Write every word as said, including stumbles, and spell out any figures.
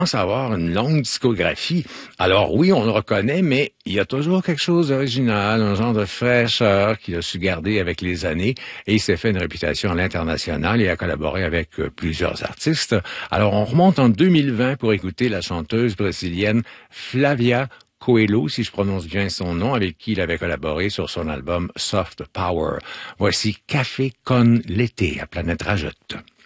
commence à avoir une longue discographie. Alors oui, on le reconnaît, mais il y a toujours quelque chose d'original, un genre de fraîcheur qu'il a su garder avec les années et il s'est fait une réputation à l'international et a collaboré avec euh, plusieurs artistes. Alors on remonte en deux mille vingt pour écouter la chanteuse brésilienne Flavia Coelho, si je prononce bien son nom, avec qui il avait collaboré sur son album Soft Power. Voici Café con l'été à Planète Rajoute.